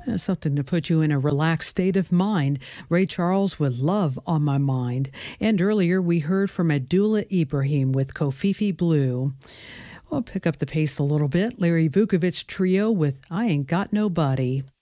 Something to put you in a relaxed state of mind. Ray Charles with Love on My Mind. And earlier we heard from Abdullah Ibrahim with Kofifi Blue. We'll pick up the pace a little bit. Larry Vukovich Trio with I Ain't Got Nobody.